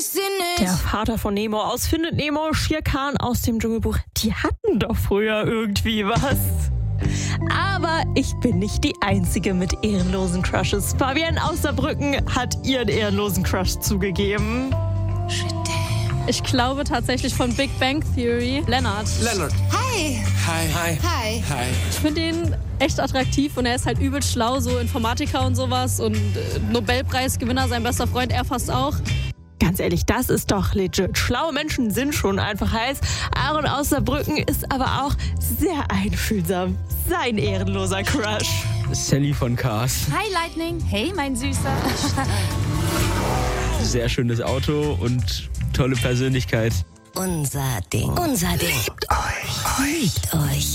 Der Vater von Nemo aus Findet Nemo, Shere Khan aus dem Dschungelbuch, die hatten doch früher irgendwie was. Aber ich bin nicht die Einzige mit ehrenlosen Crushes. Fabienne aus Saarbrücken hat ihren ehrenlosen Crush zugegeben. Ich glaube tatsächlich von Big Bang Theory, Leonard. Hi. Hi. Ich finde ihn echt attraktiv und er ist halt übel schlau, so Informatiker und sowas und Nobelpreisgewinner, sein bester Freund, er fast auch. Ganz ehrlich, das ist doch legit. Schlaue Menschen sind schon einfach heiß. Aaron aus Saarbrücken ist aber auch sehr einfühlsam. Sein ehrenloser Crush. Sally von Cars. Hi Lightning, hey mein Süßer. Sehr schönes Auto und tolle Persönlichkeit. Unser Ding. Unser Ding. Liebt euch.